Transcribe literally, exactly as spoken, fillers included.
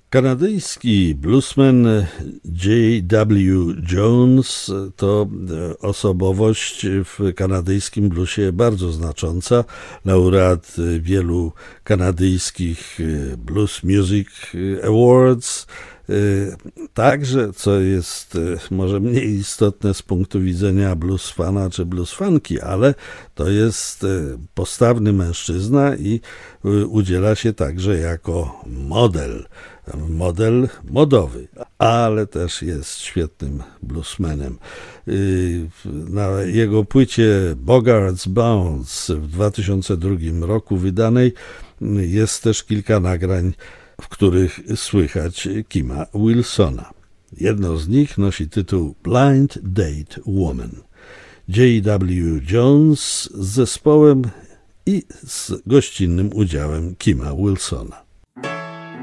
Kanadyjski bluesman J W Jones to osobowość w kanadyjskim bluesie bardzo znacząca, laureat wielu kanadyjskich Blues Music Awards. Także, co jest może mniej istotne z punktu widzenia bluesfana czy bluesfanki, ale to jest postawny mężczyzna i udziela się także jako model. Model modowy, ale też jest świetnym bluesmanem. Na jego płycie Bogart's Bounce w dwa tysiące drugim roku wydanej jest też kilka nagrań, w których słychać Kima Wilsona. Jedno z nich nosi tytuł Blind Date Woman. J W Jones z zespołem i z gościnnym udziałem Kima Wilsona.